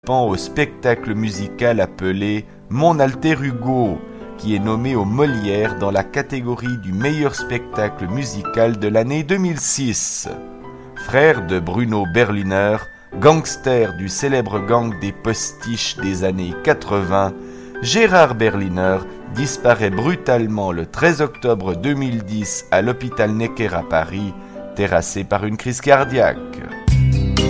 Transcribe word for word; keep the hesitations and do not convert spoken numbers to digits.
au spectacle musical appelé Mon Alter Hugo, qui est nommé aux Molières dans la catégorie du meilleur spectacle musical de l'année deux mille six. Frère de Bruno Berliner, gangster du célèbre gang des postiches des années quatre-vingts, Gérard Berliner disparaît brutalement le treize octobre deux mille dix à l'hôpital Necker à Paris, terrassé par une crise cardiaque.